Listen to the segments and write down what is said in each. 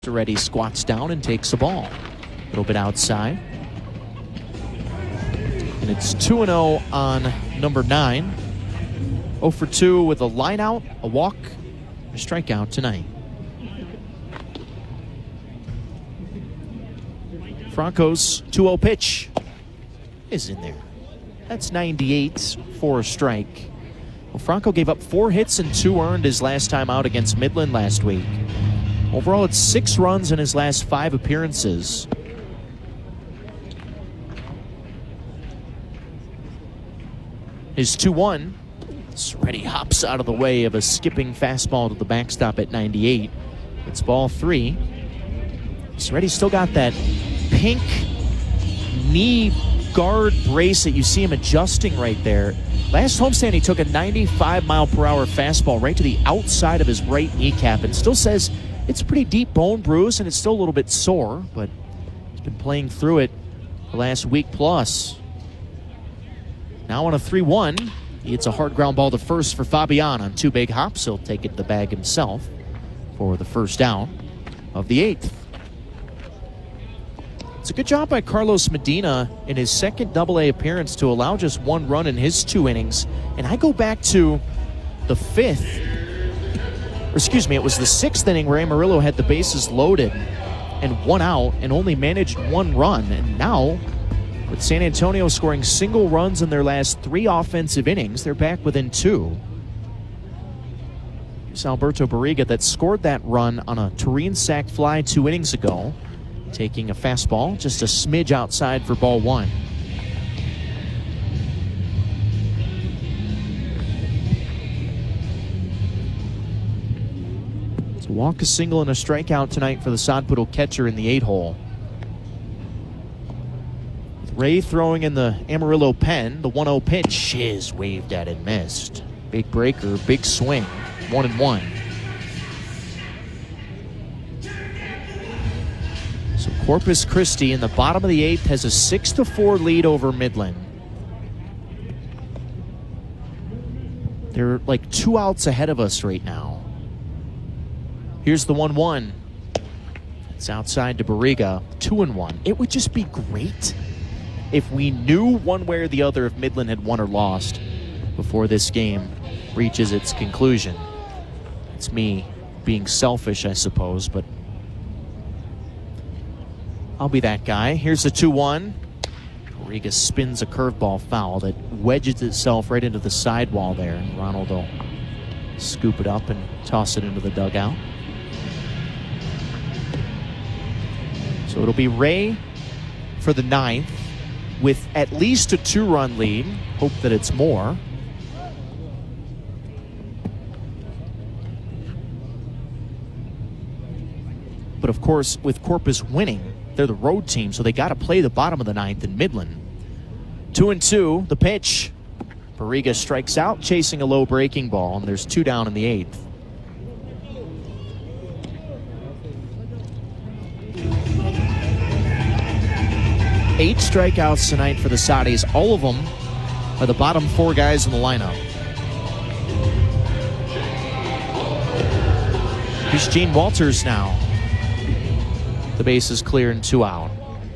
Reddy squats down and takes the ball. A little bit outside. And it's 2-0 on number 9. 0 for 2 with a line out, a walk, a strikeout tonight. Franco's 2-0 pitch is in there. That's 98 for a strike. Well, Franco gave up 4 hits and 2 earned his last time out against Midland last week. Overall, it's 6 runs in his last 5 appearances. His 2-1. Reddy hops out of the way of a skipping fastball to the backstop at 98. It's ball 3. Reddy still got that pink knee guard brace that you see him adjusting right there. Last homestand, he took a 95-mile-per-hour fastball right to the outside of his right kneecap and still says it's a pretty deep bone bruise and it's still a little bit sore, but he's been playing through it the last week plus. Now on a 3-1, he hits a hard ground ball to first for Fabian on 2 big hops. He'll take it to the bag himself for the first down of the 8th. It's a good job by Carlos Medina in his second Double-A appearance to allow just 1 run in his 2 innings. And I go back to the 5th. It was the 6th inning where Amarillo had the bases loaded and 1 out and only managed 1 run. And now, with San Antonio scoring single runs in their last 3 offensive innings, they're back within 2. It's Alberto Barriga that scored that run on a Tureen sac fly 2 innings ago, taking a fastball just a smidge outside for ball 1. It's a walk, a single, and a strikeout tonight for the Sod Poodle catcher in the 8-hole. Ray throwing in the Amarillo pen. The 1-0 pitch is waved at and missed. Big breaker, big swing. 1-1. So Corpus Christi in the bottom of the 8th has a 6-4 lead over Midland. They're like 2 outs ahead of us right now. Here's the 1-1. It's outside to Barriga. 2-1. It would just be great if we knew one way or the other if Midland had won or lost before this game reaches its conclusion. It's me being selfish, I suppose, but I'll be that guy. Here's the 2-1. Barriga spins a curveball foul that wedges itself right into the sidewall there, and Ronald will scoop it up and toss it into the dugout. So it'll be Ray for the 9th with at least a 2-run lead. Hope that it's more. But of course, with Corpus winning, they're the road team, so they got to play the bottom of the 9th in Midland. 2-2, the pitch. Barriga strikes out, chasing a low breaking ball, and there's 2 down in the 8th. Eight strikeouts tonight for the Saudis. All of them are the bottom 4 guys in the lineup. Here's Gene Walters now. The base is clear and 2 out.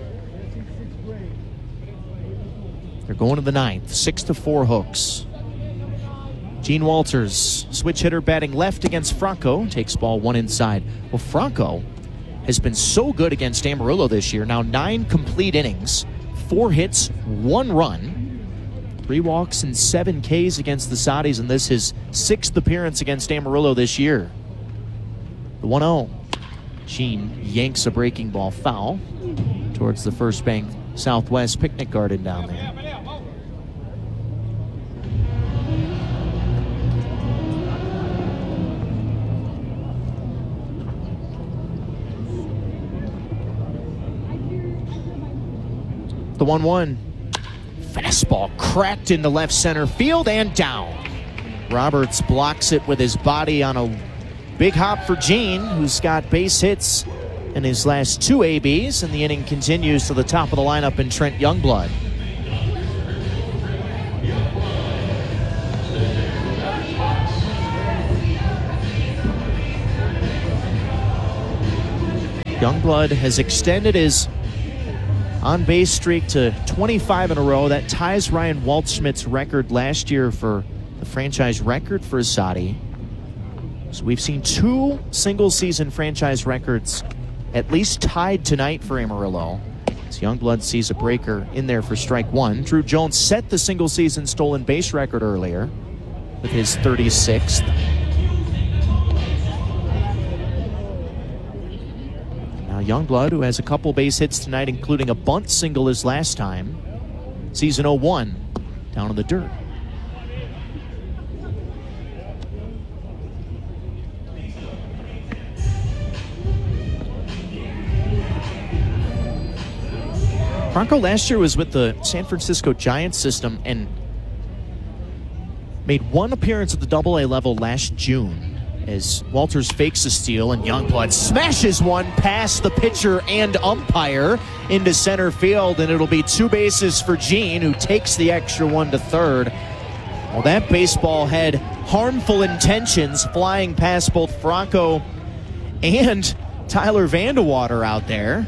They're going to the 9th. 6-4 Hooks. Gene Walters, switch hitter, batting left against Franco. Takes ball 1 inside. Well, Franco has been so good against Amarillo this year. Now 9 complete innings, 4 hits, 1 run, 3 walks, and 7 Ks against the Saudis, and this his 6th appearance against Amarillo this year. The 1-0. Gene yanks a breaking ball foul towards the First Bank Southwest picnic garden down there. The 1-1. Fastball cracked into left center field and down. Roberts blocks it with his body on a big hop for Gene, who's got base hits in his last 2 ABs, and the inning continues to the top of the lineup in Trent Youngblood. Youngblood has extended his on-base streak to 25 in a row. That ties Ryan Waldschmidt's record last year for the franchise record for Asadi. So we've seen 2 single-season franchise records at least tied tonight for Amarillo. As Youngblood sees a breaker in there for strike 1. Drew Jones set the single-season stolen base record earlier with his 36th. Now Youngblood, who has a couple base hits tonight, including a bunt single his last time. Season 01, down in the dirt. Franco last year was with the San Francisco Giants system and made 1 appearance at the AA level last June as Walters fakes a steal and Youngblood smashes one past the pitcher and umpire into center field, and it'll be 2 bases for Gene, who takes the extra one to third. Well, that baseball had harmful intentions flying past both Franco and Tyler Vandewater out there.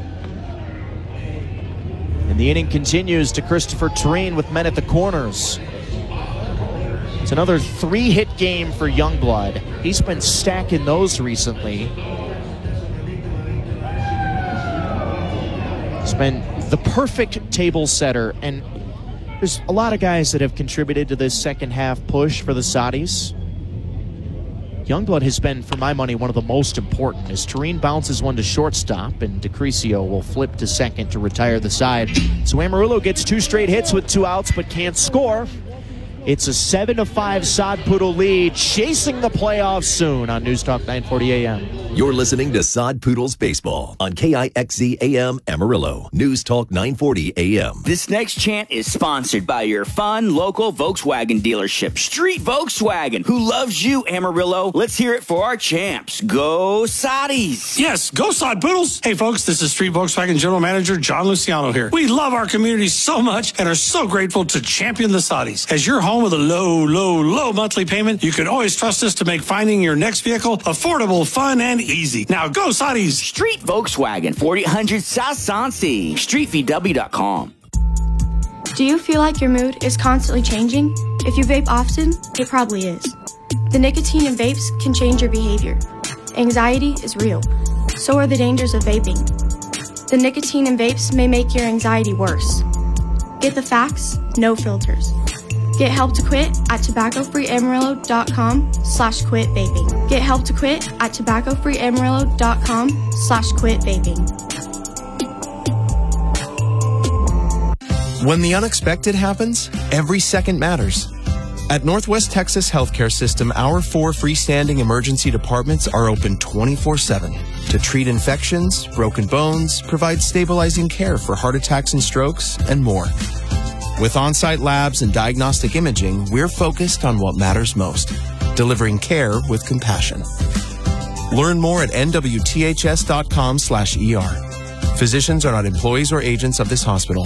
And the inning continues to Christopher Terrene with men at the corners. It's another 3-hit game for Youngblood. He's been stacking those recently. He's been the perfect table setter, and there's a lot of guys that have contributed to this second half push for the Saudis. Youngblood has been, for my money, one of the most important, as Terrene bounces one to shortstop and DeCrisio will flip to second to retire the side. So Amarillo gets 2 straight hits with 2 outs but can't score. It's a 7-5 Sod Poodle lead, chasing the playoffs soon on News Talk 940 AM. You're listening to Sod Poodles Baseball on KIXZ AM Amarillo, News Talk 940 AM. This next chant is sponsored by your fun local Volkswagen dealership, Street Volkswagen, who loves you, Amarillo. Let's hear it for our champs. Go Soddies! Yes, go Sod Poodles! Hey folks, this is Street Volkswagen General Manager John Luciano here. We love our community so much and are so grateful to champion the Soddies. As your home with a low monthly payment, you can always trust us to make finding your next vehicle affordable, fun, and easy. Now go Soddies! Street Volkswagen, 4800 South Soncy, streetvw.com. Do you feel like your mood is constantly changing? If you vape often, it probably is. The nicotine in vapes can change your behavior. Anxiety is real. So are the dangers of vaping. The nicotine in vapes may make your anxiety worse. Get the facts, no filters. Get help to quit at tobaccofreeamarillo.com/quit vaping. Get help to quit at tobaccofreeamarillo.com/quit vaping. When the unexpected happens, every second matters. At Northwest Texas Healthcare System, our 4 freestanding emergency departments are open 24/7 to treat infections, broken bones, provide stabilizing care for heart attacks and strokes, and more. With on-site labs and diagnostic imaging, we're focused on what matters most, delivering care with compassion. Learn more at nwths.com/ER. Physicians are not employees or agents of this hospital.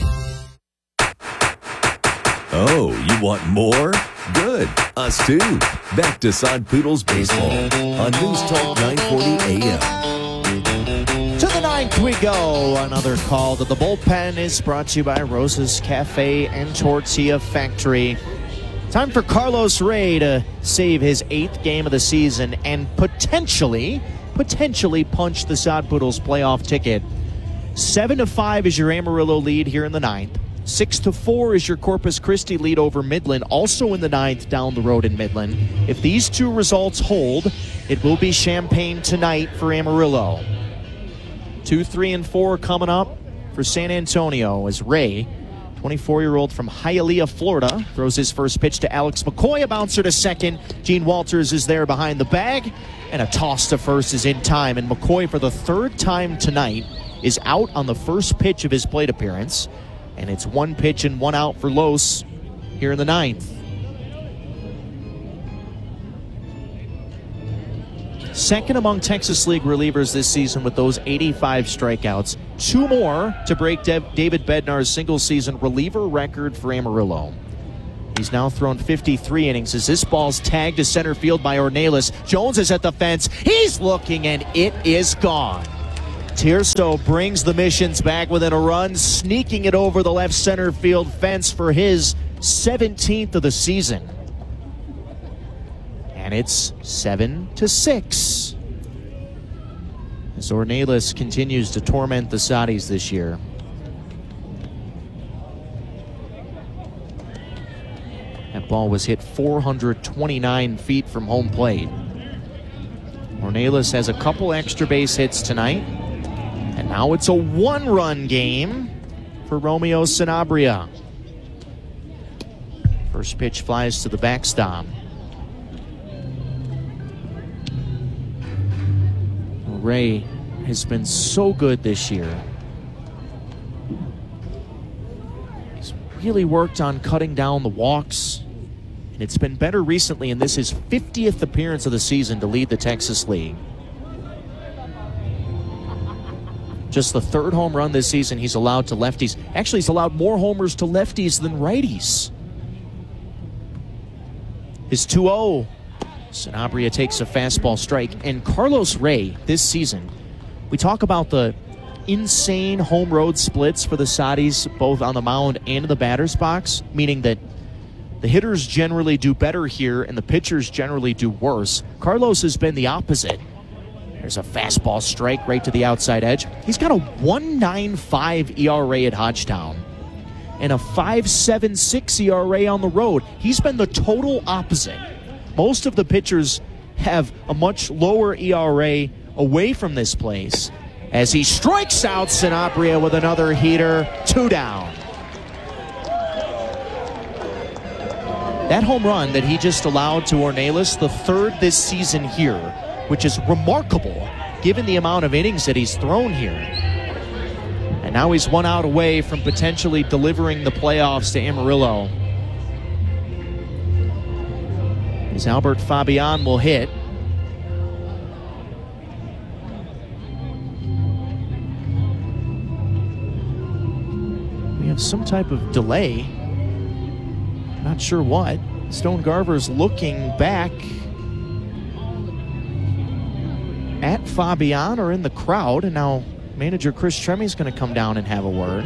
Oh, you want more? Good. Us too. Back to Sod Poodles Baseball on News Talk 940 AM. To the 9th we go. Another call to the bullpen is brought to you by Rosa's Cafe and Tortilla Factory. Time for Carlos Ray to save his 8th game of the season and potentially punch the Sod Poodles playoff ticket. 7-5 is your Amarillo lead here in the 9th. 6-4 is your Corpus Christi lead over Midland, also in the 9th down the road in Midland. If these 2 results hold, it will be champagne tonight for Amarillo. 2, 3, and 4 coming up for San Antonio as Ray, 24-year-old from Hialeah, Florida, throws his first pitch to Alex McCoy, a bouncer to second. Gene Walters is there behind the bag, and a toss to first is in time. And McCoy, for the 3rd time tonight, is out on the first pitch of his plate appearance. And it's 1 pitch and 1 out for Los here in the 9th. Second among Texas League relievers this season with those 85 strikeouts. 2 more to break David Bednar's single-season reliever record for Amarillo. He's now thrown 53 innings as this ball's tagged to center field by Ornelas. Jones is at the fence. He's looking, and it is gone. Tirso brings the Missions back within a run, sneaking it over the left center field fence for his 17th of the season. And it's 7-6. As Ornelas continues to torment the Saudis this year. That ball was hit 429 feet from home plate. Ornelas has a couple extra base hits tonight. And now it's a one-run game for Romeo Sanabria. First pitch flies to the backstop. Ray has been so good this year. He's really worked on cutting down the walks, and it's been better recently, and this is his 50th appearance of the season to lead the Texas League. Just the third home run this season he's allowed to lefties. Actually, he's allowed more homers to lefties than righties. His 2-0. Sanabria takes a fastball strike. And Carlos Ray this season, we talk about the insane home road splits for the Saudis, both on the mound and in the batter's box, meaning that the hitters generally do better here and the pitchers generally do worse. Carlos has been the opposite. There's a fastball strike right to the outside edge. He's got a 1.95 ERA at Hodgetown and a 5.76 ERA on the road. He's been the total opposite. Most of the pitchers have a much lower ERA away from this place as he strikes out Sanabria with another heater. 2 down. That home run that he just allowed to Ornelas, the third this season here, which is remarkable given the amount of innings that he's thrown here. And now he's 1 out away from potentially delivering the playoffs to Amarillo. As Albert Fabian will hit. We have some type of delay. Not sure what. Stone Garver's looking back at Fabian or in the crowd, and now manager Chris Tremme is going to come down and have a word.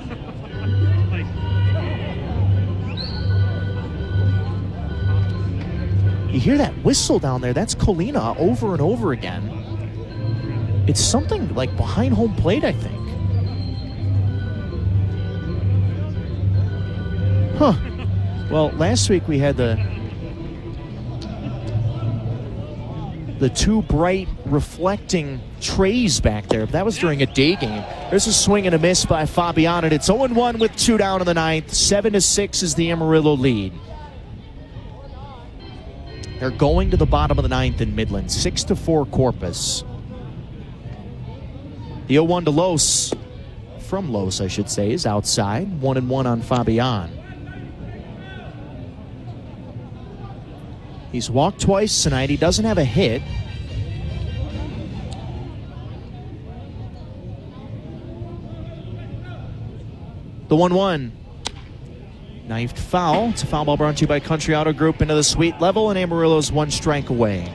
You hear that whistle down there? That's Colina over and over again. It's something like behind home plate, I think. Huh. Well, last week we had the two bright reflecting trays back there. That was during a day game. There's a swing and a miss by Fabian, and it's 0-1 with 2 down in the ninth. 7-6 is the Amarillo lead. They're going to the bottom of the ninth in Midland. 6-4 Corpus. The 0-1 to Los, from Los I should say, is outside. 1-1 on Fabian. He's walked twice tonight. He doesn't have a hit. The 1-1. Knifed foul. It's a foul ball brought to you by Country Auto Group into the sweet level, and Amarillo's 1 strike away.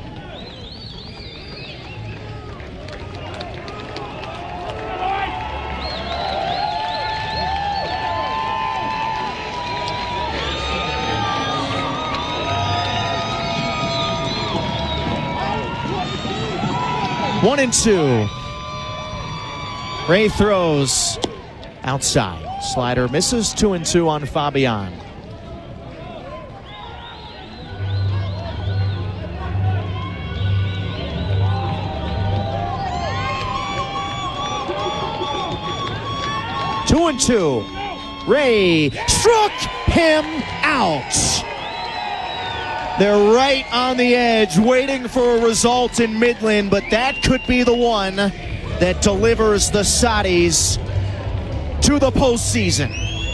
One and 2. Ray throws outside. Slider misses. 2-2 on Fabian. Two and 2. Ray struck him out. They're right on the edge, waiting for a result in Midland, but that could be the one that delivers the Saudis to the postseason.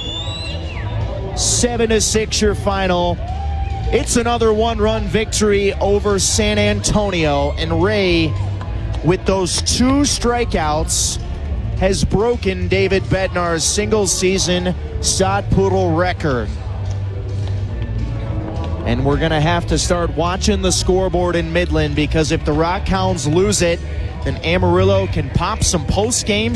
7-6 your final. It's another 1-run victory over San Antonio, and Ray, with those 2 strikeouts, has broken David Bednar's single-season Sod Poodle record. And we're going to have to start watching the scoreboard in Midland, because if the Rockhounds lose it, and Amarillo can pop some post-game